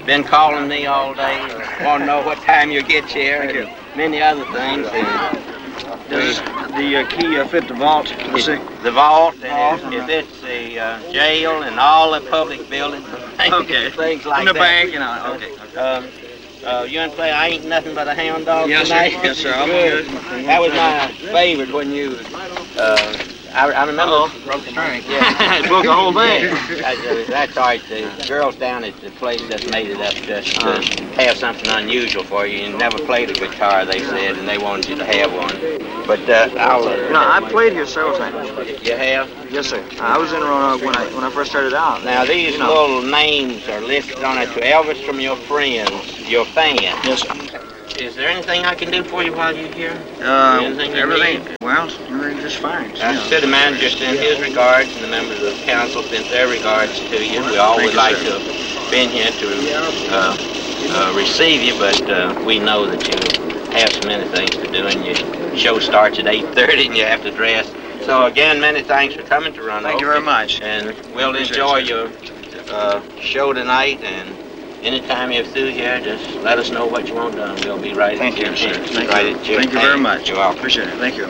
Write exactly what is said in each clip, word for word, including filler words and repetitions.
been calling me all day. Want to know what time you get here. And many other things. And Does the uh, key uh, fit the vault? Let's see. The vault, and if, if it's the uh, jail and all the public buildings, okay. things like In the that. bank, you know. Okay. okay. Um, uh, you want to play I Ain't Nothing But a Hound Dog yes, tonight? Sir. Yes, sir. I'll Good. be good. That was my favorite when you. Uh, I, I remember. Uh-oh, broke the string. Yeah. It broke the whole thing. That's, uh, that's all right. The girls down at the place just made it up just to uh, have something unusual for you. You never played a guitar, they said, and they wanted you to have one. But uh, I'll. Uh, you know, I played here several times. You have? Yes, sir. I was in Roanoke when I when I first started out. Now these you know. little names are listed on it to Elvis from your friends, your fans. Yes, sir. Is there anything I can do for you while you're here? Uh, anything everything. Well, everything's just fine. I said the manager sent his regards, and the members of the council sent their regards to you. We all would like to have been here to uh, uh, receive you, but uh, we know that you have so many things to do, and your show starts at eight thirty, and you have to dress. So again, many thanks for coming to Roanoke. Thank you very much. And we'll enjoy your uh, show tonight, and anytime you're through here, just let us know what you want done. We'll be right Thank at you, sir. Thank right you. At your Thank you hand. very much. You're welcome. Appreciate it. Thank you.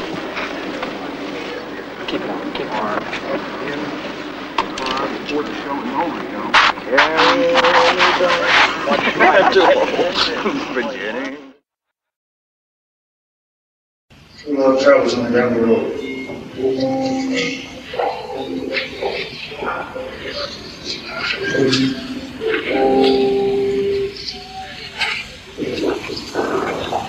Keep on. Keep on. Before the show is over, you know. Virginia. A lot of travels on down the road. Thank you.